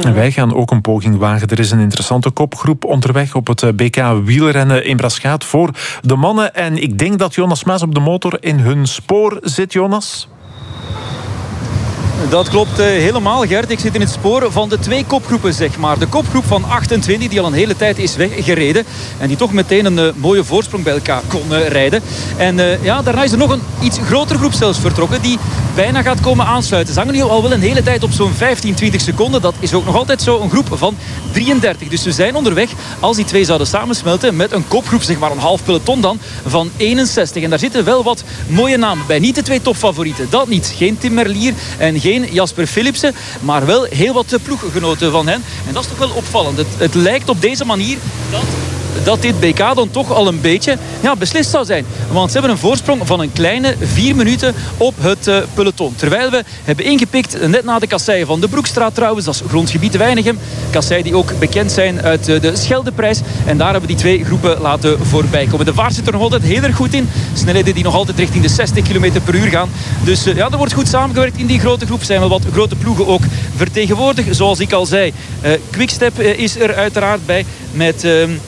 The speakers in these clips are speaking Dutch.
En wij gaan ook een poging wagen. Er is een interessante kopgroep onderweg op het BK wielrennen in Braschaat voor de mannen. En ik denk dat Jonas Maes op de motor in hun spoor zit, Jonas. Dat klopt helemaal, Gert. Ik zit in het spoor van de 2 kopgroepen, zeg maar. De kopgroep van 28, die al een hele tijd is weggereden. En die toch meteen een mooie voorsprong bij elkaar kon rijden. En daarna is er nog een iets grotere groep zelfs vertrokken, die bijna gaat komen aansluiten. Ze hangen nu al wel een hele tijd op zo'n 15-20 seconden. Dat is ook nog altijd zo een groep van 33. Dus we zijn onderweg, als die 2 zouden samensmelten, met een kopgroep, zeg maar een half peloton dan, van 61. En daar zitten wel wat mooie namen bij. Niet de 2 topfavorieten, dat niet. Geen Tim Merlier en geen Jasper Philipsen, maar wel heel wat ploeggenoten van hen. En dat is toch wel opvallend. Het lijkt op deze manier dat dit BK dan toch al een beetje beslist zou zijn. Want ze hebben een voorsprong van een kleine 4 minuten op het peloton. Terwijl we hebben ingepikt, net na de kasseien van de Broekstraat trouwens, dat is grondgebied Weinigem. Kasseien die ook bekend zijn uit de Scheldeprijs. En daar hebben we die 2 groepen laten voorbij komen. De vaart zit er nog altijd heel erg goed in. Snelheden die nog altijd richting de 60 km per uur gaan. Dus er wordt goed samengewerkt in die grote groep. Er zijn wel wat grote ploegen ook vertegenwoordigd. Zoals ik al zei, Quickstep is er uiteraard bij met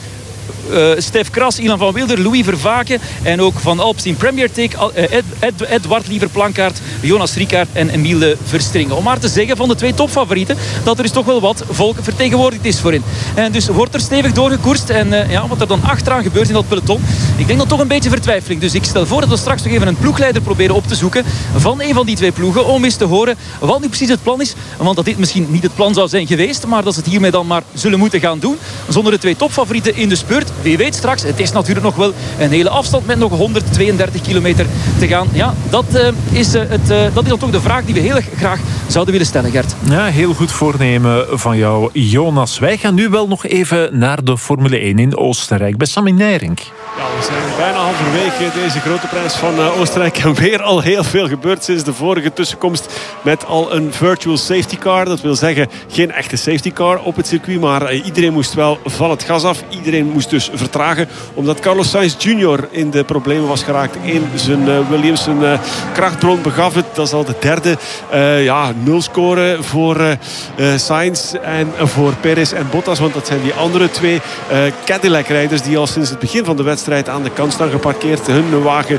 Stef Kras, Ilan van Wilder, Louis Vervaken en ook Van Alpsteen Premier Take, Edward Liever-Plankaart, Jonas Rickaert en Emiel Verstringen. Om maar te zeggen van de 2 topfavorieten dat er dus toch wel wat volk vertegenwoordigd is voorin. En dus wordt er stevig doorgekoerst en wat er dan achteraan gebeurt in dat peloton, ik denk dat toch een beetje vertwijfeling. Dus ik stel voor dat we straks nog even een ploegleider proberen op te zoeken van een van die 2 ploegen om eens te horen wat nu precies het plan is. Want dat dit misschien niet het plan zou zijn geweest, maar dat ze het hiermee dan maar zullen moeten gaan doen. Zonder de 2 topfavorieten in de spurt. Wie weet straks, het is natuurlijk nog wel een hele afstand met nog 132 kilometer te gaan. Ja, dat is dan toch de vraag die we heel graag zouden willen stellen, Gert. Ja, heel goed voornemen van jou, Jonas. Wij gaan nu wel nog even naar de Formule 1 in Oostenrijk bij Sami Nijrink. Ja, we zijn bijna halverwege deze grote prijs van Oostenrijk. En weer al heel veel gebeurd sinds de vorige tussenkomst met al een virtual safety car. Dat wil zeggen, geen echte safety car op het circuit. Maar iedereen moest wel van het gas af. Iedereen moest dus vertragen. Omdat Carlos Sainz Jr. in de problemen was geraakt in zijn Williams. Zijn krachtbron begaf het. Dat is al de derde nulscore voor Sainz en voor Perez en Bottas. Want dat zijn die andere 2 Cadillac-rijders die al sinds het begin van de wedstrijd aan de kant staan geparkeerd. Hun wagen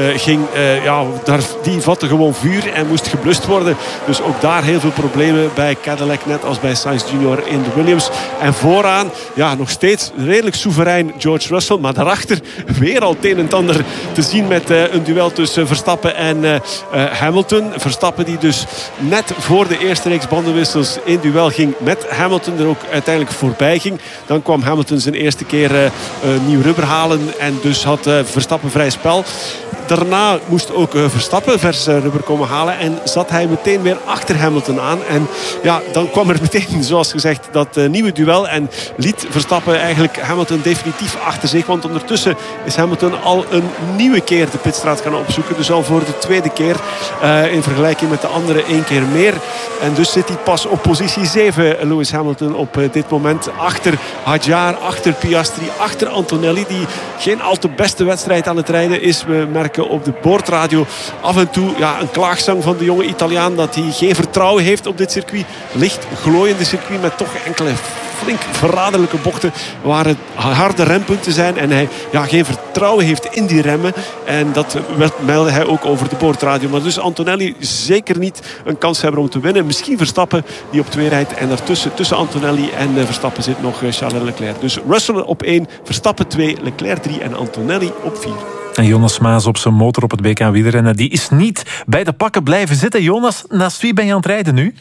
die vatte gewoon vuur en moest geblust worden. Dus ook daar heel veel problemen bij Cadillac, net als bij Sainz Jr. in de Williams. En vooraan, nog steeds redelijk soeverein George Russell. Maar daarachter weer al het een en het ander te zien met een duel tussen Verstappen en Hamilton. Verstappen die dus net voor de eerste reeks bandenwissels in duel ging met Hamilton. Er ook uiteindelijk voorbij ging. Dan kwam Hamilton zijn eerste keer nieuw rubber halen. En dus had Verstappen vrij spel. Daarna moest ook Verstappen vers rubber komen halen. En zat hij meteen weer achter Hamilton aan. En dan kwam er meteen, zoals gezegd, dat nieuwe duel. En liet Verstappen eigenlijk Hamilton definitief achter zich. Want ondertussen is Hamilton al een nieuwe keer de pitstraat gaan opzoeken. Dus al voor de 2e keer. In vergelijking met de andere 1 keer meer. En dus zit hij pas op positie 7, Lewis Hamilton, op dit moment. Achter Hadjar, achter Piastri, achter Antonelli. Die geen al te beste wedstrijd aan het rijden is. We merken op de boordradio af en toe een klaagzang van de jonge Italiaan dat hij geen vertrouwen heeft op dit circuit. Licht glooiende circuit met toch enkele flink verraderlijke bochten waar het harde rempunten zijn en hij geen vertrouwen heeft in die remmen. En dat meldde hij ook over de boordradio. Maar dus Antonelli zeker niet een kans hebben om te winnen. Misschien Verstappen die op 2 rijdt en daartussen tussen Antonelli en Verstappen zit nog Charles Leclerc. Dus Russell op 1, Verstappen 2, Leclerc 3 en Antonelli op 4. En Jonas Maes op zijn motor op het WK wielrennen, die is niet bij de pakken blijven zitten. Jonas, naast wie ben je aan het rijden nu?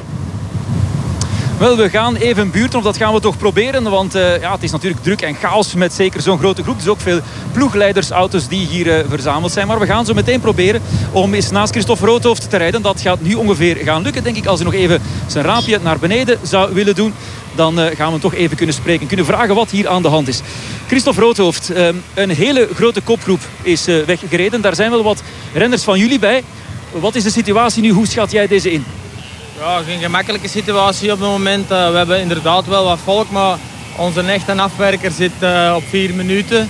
Wel, we gaan even buurten, of dat gaan we toch proberen. Want het is natuurlijk druk en chaos met zeker zo'n grote groep. Dus ook veel ploegleidersauto's die hier verzameld zijn. Maar we gaan zo meteen proberen om eens naast Christophe Roodhoofd te rijden. Dat gaat nu ongeveer gaan lukken, denk ik. Als hij nog even zijn raampje naar beneden zou willen doen, dan gaan we hem toch even kunnen spreken. Kunnen vragen wat hier aan de hand is. Christophe Roodhoofd, een hele grote kopgroep is weggereden. Daar zijn wel wat renners van jullie bij. Wat is de situatie nu? Hoe schat jij deze in? Ja, geen gemakkelijke situatie op het moment. We hebben inderdaad wel wat volk, maar onze echte afwerker zit op 4 minuten.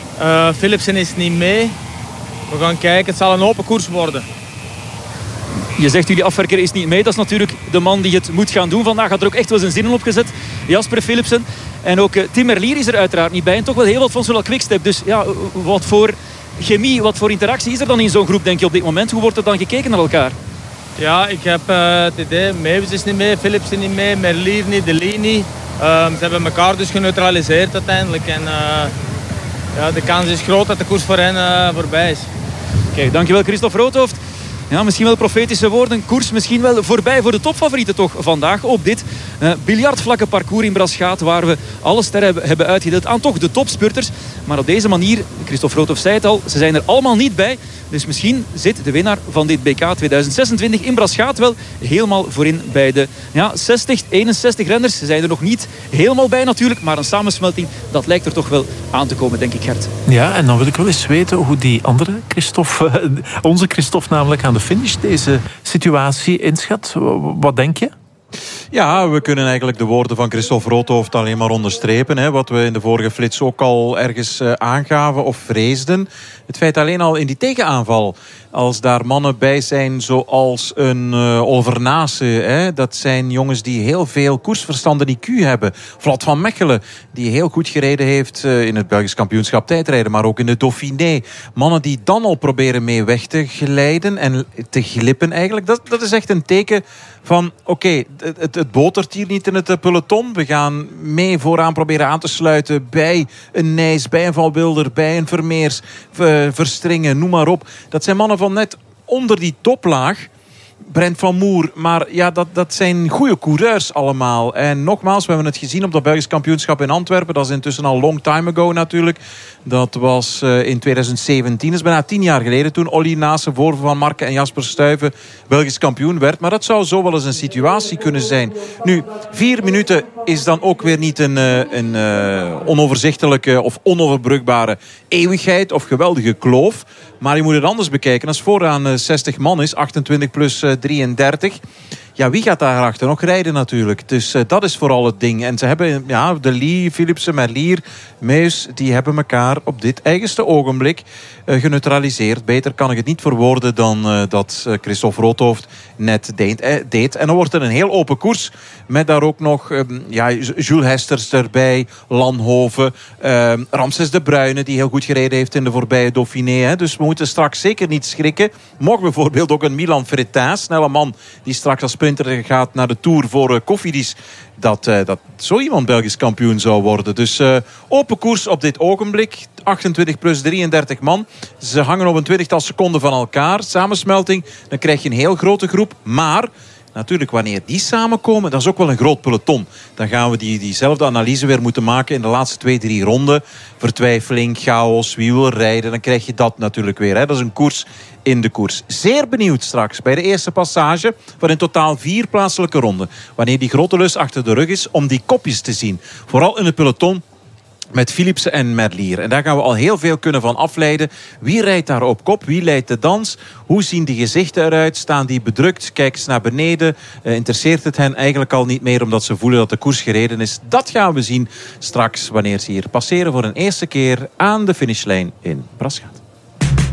Philipsen is niet mee. We gaan kijken, het zal een open koers worden. Je zegt jullie afwerker is niet mee. Dat is natuurlijk de man die het moet gaan doen. Vandaag had er ook echt wel zijn zinnen op gezet. Jasper Philipsen. En ook Tim Merlier is er uiteraard niet bij. En toch wel heel wat van Soudal Quickstep. Dus ja, wat voor chemie, wat voor interactie is er dan in zo'n groep, denk je, op dit moment? Hoe wordt er dan gekeken naar elkaar? Ja, ik heb het idee. Meeuwis is niet mee, Philipsen niet mee, Merlier niet, De Lee niet. Ze hebben elkaar dus geneutraliseerd uiteindelijk. En ja, de kans is groot dat de koers voor hen voorbij is. Kijk, dankjewel Christophe Roodhoofd. Ja, misschien wel profetische woorden. Koers misschien wel voorbij voor de topfavorieten toch vandaag op dit biljartvlakke parcours in Braschaat, waar we alle sterren hebben uitgedeeld aan toch de topspurters. Maar op deze manier, Christophe Roodhoofd zei het al, ze zijn er allemaal niet bij. Dus misschien zit de winnaar van dit BK 2026 in Braschaat wel helemaal voorin bij de 60, 61 renners. Ze zijn er nog niet helemaal bij natuurlijk, maar een samensmelting, dat lijkt er toch wel aan te komen, denk ik, Gert. Ja, en dan wil ik wel eens weten hoe die andere Christophe, onze Christophe namelijk aan de finish deze situatie inschat. Wat denk je? Ja, we kunnen eigenlijk de woorden van Christophe Roodhoofd alleen maar onderstrepen. Hè, wat we in de vorige flits ook al ergens aangaven of vreesden. Het feit alleen al in die tegenaanval, als daar mannen bij zijn zoals een Oliver Nase. Hè, dat zijn jongens die heel veel koersverstand en IQ hebben. Vlad van Mechelen, die heel goed gereden heeft in het Belgisch kampioenschap tijdrijden, maar ook in de Dauphiné. Mannen die dan al proberen mee weg te glijden en te glippen eigenlijk. Dat is echt een teken van oké, het botert hier niet in het peloton. We gaan mee vooraan proberen aan te sluiten bij een Nijs, bij een Van Wilder, bij een Vermeers, Verstringen, noem maar op. Dat zijn mannen van net onder die toplaag. Brent van Moer, maar ja, dat zijn goede coureurs allemaal. En nogmaals, we hebben het gezien op dat Belgisch kampioenschap in Antwerpen. Dat is intussen al long time ago natuurlijk. Dat was in 2017, dat is bijna 10 jaar geleden, toen Olly Nase voor Van Marken en Jasper Stuyven Belgisch kampioen werd. Maar dat zou zo wel eens een situatie kunnen zijn. Nu, 4 minuten is dan ook weer niet een onoverzichtelijke of onoverbrugbare eeuwigheid of geweldige kloof. Maar je moet het anders bekijken. Als vooraan 60 man is, 28 plus 33... Ja, wie gaat daarachter nog rijden natuurlijk? Dus dat is vooral het ding. En ze hebben, De Lee, Philipsen, Merlier, Meus, die hebben elkaar op dit eigenste ogenblik geneutraliseerd. Beter kan ik het niet verwoorden dan dat Christophe Roodhoofd net deed. En dan wordt er een heel open koers. Met daar ook nog Jules Hesters erbij, Lanhoven, Ramses de Bruyne, die heel goed gereden heeft in de voorbije Dauphiné. Hè. Dus we moeten straks zeker niet schrikken. Mocht bijvoorbeeld ook een Milan Freitas, snelle man die straks als sprinter gaat naar de Tour voor Cofidis, dat zo iemand Belgisch kampioen zou worden. Dus open koers op dit ogenblik. 28 plus 33 man. Ze hangen op een 20-tal seconden van elkaar. Samensmelting, dan krijg je een heel grote groep. Maar natuurlijk, wanneer die samenkomen, dat is ook wel een groot peloton. Dan gaan we diezelfde analyse weer moeten maken in de laatste 2-3 ronden. Vertwijfeling, chaos, wie wil rijden. Dan krijg je dat natuurlijk weer. Hè. Dat is een koers in de koers. Zeer benieuwd straks bij de eerste passage van in totaal 4 plaatselijke ronden. Wanneer die grote lus achter de rug is om die kopjes te zien. Vooral in het peloton met Philipsen en Merlier. En daar gaan we al heel veel kunnen van afleiden. Wie rijdt daar op kop? Wie leidt de dans? Hoe zien die gezichten eruit? Staan die bedrukt? Kijken ze naar beneden? Interesseert het hen eigenlijk al niet meer omdat ze voelen dat de koers gereden is? Dat gaan we zien straks wanneer ze hier passeren voor een eerste keer aan de finishlijn in Braschaat.